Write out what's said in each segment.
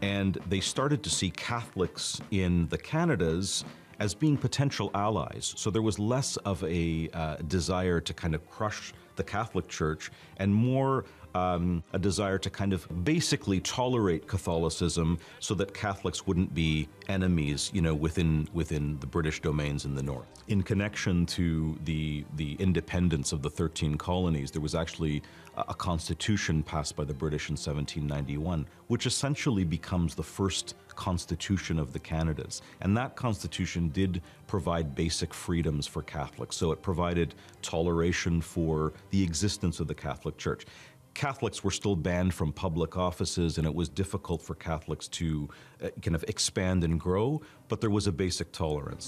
and they started to see Catholics in the Canadas as being potential allies. So there was less of a desire to kind of crush the Catholic Church and more a desire to kind of basically tolerate Catholicism so that Catholics wouldn't be enemies, within the British domains in the north. In connection to the independence of the 13 colonies, there was actually a constitution passed by the British in 1791, which essentially becomes the first constitution of the Canadas. And that constitution did provide basic freedoms for Catholics. So it provided toleration for the existence of the Catholic Church. Catholics were still banned from public offices, and it was difficult for Catholics to kind of expand and grow, but there was a basic tolerance.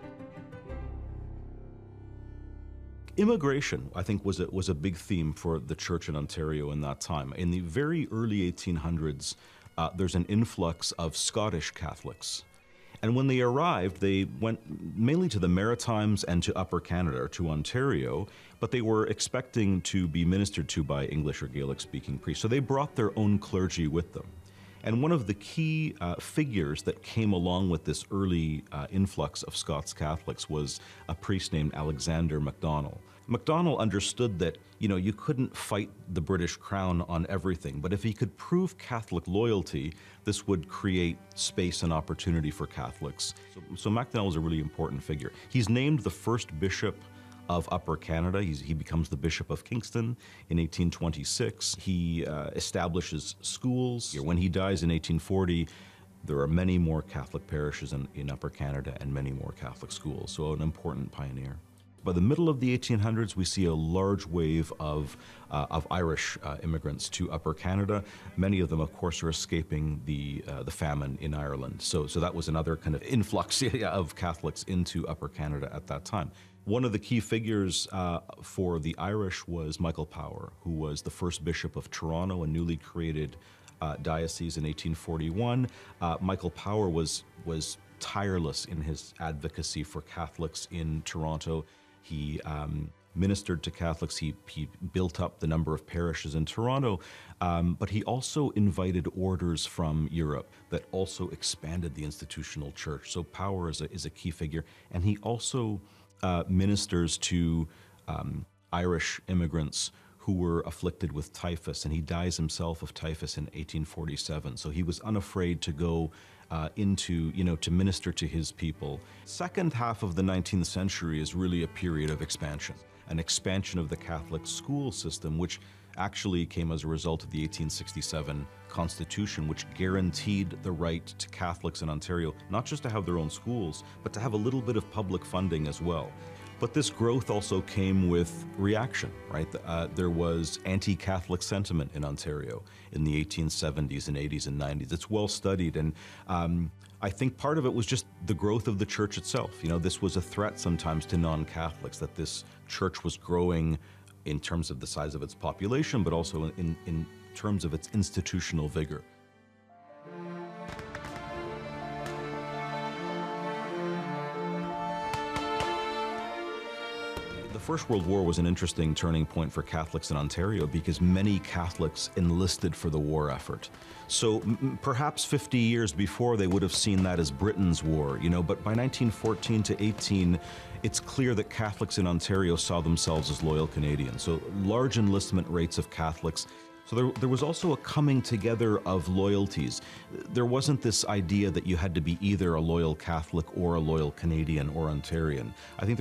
Immigration, I think, was a big theme for the church in Ontario in that time. In the very early 1800s, there's an influx of Scottish Catholics. And when they arrived, they went mainly to the Maritimes and to Upper Canada, or to Ontario, but they were expecting to be ministered to by English or Gaelic-speaking priests. So they brought their own clergy with them. And one of the key figures that came along with this early influx of Scots Catholics was a priest named Alexander MacDonald. MacDonald understood that, you couldn't fight the British crown on everything, but if he could prove Catholic loyalty, this would create space and opportunity for Catholics. So MacDonald is a really important figure. He's named the first bishop of Upper Canada. He becomes the Bishop of Kingston in 1826. He establishes schools. When he dies in 1840, there are many more Catholic parishes in Upper Canada and many more Catholic schools, so an important pioneer. By the middle of the 1800s, we see a large wave of Irish immigrants to Upper Canada. Many of them, of course, are escaping the famine in Ireland. So that was another kind of influx of Catholics into Upper Canada at that time. One of the key figures for the Irish was Michael Power, who was the first bishop of Toronto, a newly created diocese in 1841. Michael Power was tireless in his advocacy for Catholics in Toronto. He ministered to Catholics. He built up the number of parishes in Toronto, but he also invited orders from Europe that also expanded the institutional church. So Power is a key figure, and he also ministers to Irish immigrants who were afflicted with typhus, and he dies himself of typhus in 1847. So he was unafraid to go to minister to his people. Second half of the 19th century is really a period of expansion, an expansion of the Catholic school system, which actually came as a result of the 1867 Constitution, which guaranteed the right to Catholics in Ontario, not just to have their own schools, but to have a little bit of public funding as well. But this growth also came with reaction, right? There was anti-Catholic sentiment in Ontario in the 1870s and 80s and 90s. It's well studied, and I think part of it was just the growth of the church itself. This was a threat sometimes to non-Catholics, that this church was growing in terms of the size of its population, but also in terms of its institutional vigor. The First World War was an interesting turning point for Catholics in Ontario because many Catholics enlisted for the war effort. So perhaps 50 years before they would have seen that as Britain's war, but by 1914 to 18, it's clear that Catholics in Ontario saw themselves as loyal Canadians. So large enlistment rates of Catholics. So there was also a coming together of loyalties. There wasn't this idea that you had to be either a loyal Catholic or a loyal Canadian or Ontarian. I think